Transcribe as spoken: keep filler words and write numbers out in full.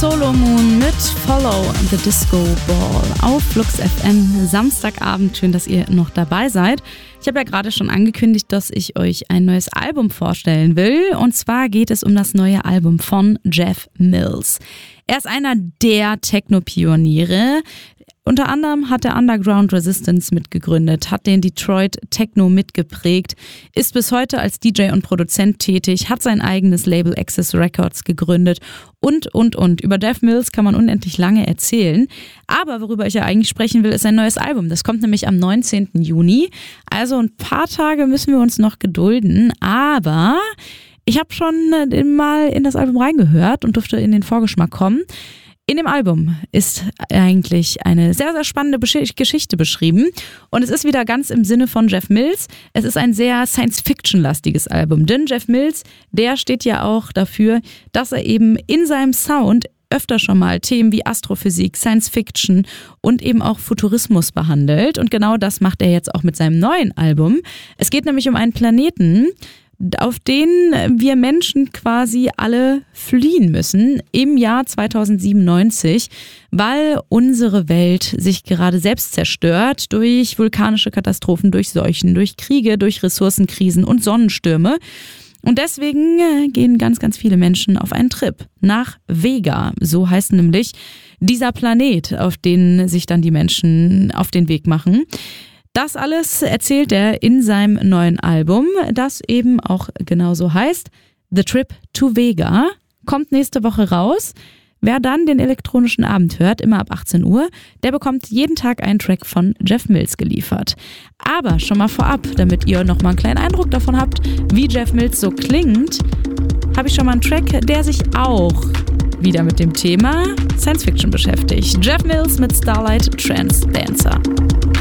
Solo Moon mit Follow the Disco Ball auf Flux F M. Samstagabend, schön, dass ihr noch dabei seid. Ich habe ja gerade schon angekündigt, dass ich euch ein neues Album vorstellen will. Und zwar geht es um das neue Album von Jeff Mills. Er ist einer der Techno-Pioniere. Unter anderem hat er Underground Resistance mitgegründet, hat den Detroit Techno mitgeprägt, ist bis heute als D J und Produzent tätig, hat sein eigenes Label Access Records gegründet und, und, und. Über Jeff Mills kann man unendlich lange erzählen. Aber worüber ich ja eigentlich sprechen will, ist ein neues Album. Das kommt nämlich am neunzehnten Juni. Also ein paar Tage müssen wir uns noch gedulden. Aber ich habe schon mal in das Album reingehört und durfte in den Vorgeschmack kommen. In dem Album ist eigentlich eine sehr, sehr spannende Geschichte beschrieben und es ist wieder ganz im Sinne von Jeff Mills. Es ist ein sehr Science-Fiction-lastiges Album, denn Jeff Mills, der steht ja auch dafür, dass er eben in seinem Sound öfter schon mal Themen wie Astrophysik, Science-Fiction und eben auch Futurismus behandelt und genau das macht er jetzt auch mit seinem neuen Album. Es geht nämlich um einen Planeten, auf den wir Menschen quasi alle fliehen müssen im Jahr zweitausendsiebenundneunzig, weil unsere Welt sich gerade selbst zerstört durch vulkanische Katastrophen, durch Seuchen, durch Kriege, durch Ressourcenkrisen und Sonnenstürme. Und deswegen gehen ganz, ganz viele Menschen auf einen Trip nach Vega. So heißt nämlich dieser Planet, auf den sich dann die Menschen auf den Weg machen. Das alles erzählt er in seinem neuen Album, das eben auch genauso heißt. The Trip to Vega kommt nächste Woche raus. Wer dann den elektronischen Abend hört, immer ab achtzehn Uhr, der bekommt jeden Tag einen Track von Jeff Mills geliefert. Aber schon mal vorab, damit ihr nochmal einen kleinen Eindruck davon habt, wie Jeff Mills so klingt, habe ich schon mal einen Track, der sich auch wieder mit dem Thema Science Fiction beschäftigt. Jeff Mills mit Starlight Trance Dancer.